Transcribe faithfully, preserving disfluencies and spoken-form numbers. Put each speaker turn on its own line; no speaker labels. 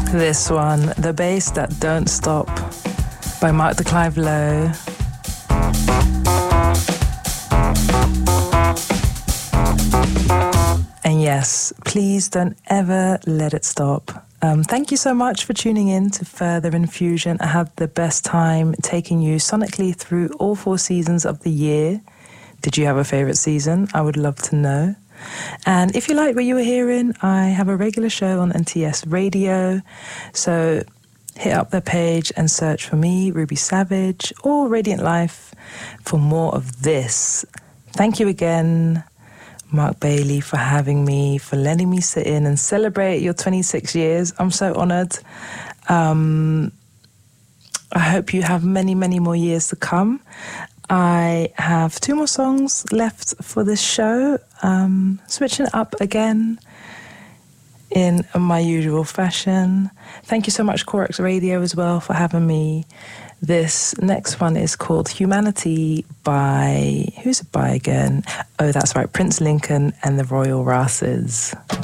This one, The Bass That Don't Stop by Mark de Clive Lowe. And yes, please don't ever let it stop. Um, thank you so much for tuning in to Further Infusion. I had the best time taking you sonically through all four seasons of the year. Did you have a favourite season? I would love to know. And if you like what you were hearing, I have a regular show on N T S Radio. So hit up their page and search for me, Ruby Savage, or Radiant Life for more of this. Thank you again, Mark Bailey, for having me, for letting me sit in and celebrate your twenty-six years. I'm so honoured. Um, I hope you have many, many more years to come. I have two more songs left for this show. Um, switching it up again in my usual fashion. Thank you so much, Corex Radio, as well, for having me. This next one is called Humanity by... Who's it by again? Oh, that's right, Prince Lincoln and the Royal Races.